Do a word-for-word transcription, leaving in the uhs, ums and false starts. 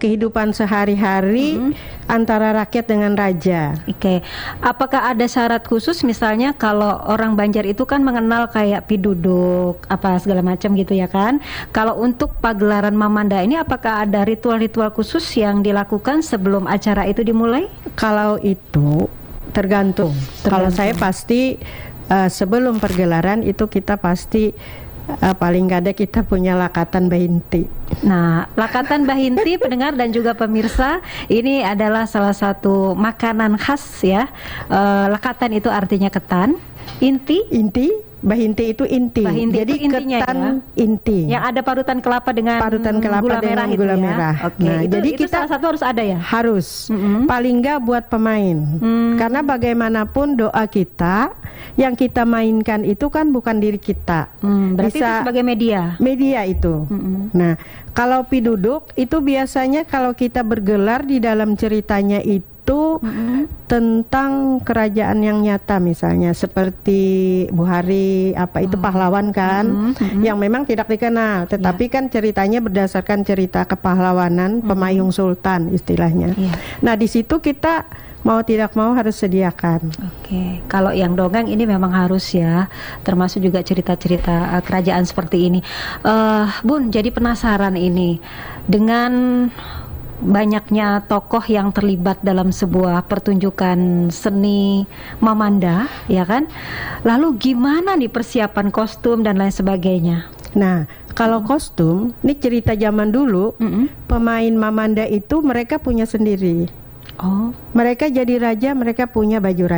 kehidupan sehari-hari mm-hmm. antara rakyat dengan raja. Oke, okay. Apakah ada syarat khusus misalnya kalau orang Banjar itu kan mengenal kayak piduduk apa segala macam gitu ya kan? Kalau untuk pagelaran Mamanda ini apakah ada ritual-ritual khusus yang dilakukan sebelum acara itu dimulai? Kalau itu tergantung. tergantung. Kalau saya pasti uh, sebelum pergelaran itu kita pasti uh, paling gak ada kita punya lakatan bahinti. Nah, lakatan bahinti pendengar dan juga pemirsa, ini adalah salah satu makanan khas ya. Uh, lakatan itu artinya ketan, inti, inti. Bahinti itu inti, bahinti jadi itu intinya ketan ya? Inti. Yang ada parutan kelapa dengan parutan kelapa gula dengan merah gula itu ya? merah. Oke, Nah, itu, jadi itu kita salah satu harus ada ya? Harus, mm-hmm. paling nggak buat pemain. Mm. Karena bagaimanapun doa kita yang kita mainkan itu kan bukan diri kita. Mm, berarti Bisa itu sebagai media. Media itu. Mm-hmm. Nah, kalau piduduk itu biasanya kalau kita bergelar di dalam ceritanya itu itu mm-hmm. tentang kerajaan yang nyata misalnya seperti Buhari apa itu oh. pahlawan kan mm-hmm. yang memang tidak dikenal tetapi yeah. kan ceritanya berdasarkan cerita kepahlawanan mm-hmm. pemayung sultan istilahnya. Yeah. Nah di situ kita mau tidak mau harus sediakan. Oke, okay. Kalau yang dongeng ini memang harus ya, termasuk juga cerita-cerita uh, kerajaan seperti ini. Uh, Bun, jadi penasaran ini dengan banyaknya tokoh yang terlibat dalam sebuah pertunjukan seni Mamanda, ya kan? Lalu gimana nih persiapan kostum dan lain sebagainya? Nah, kalau kostum, ini cerita zaman dulu, mm-hmm. pemain Mamanda itu mereka punya sendiri. Oh, mereka jadi raja, mereka punya baju raja.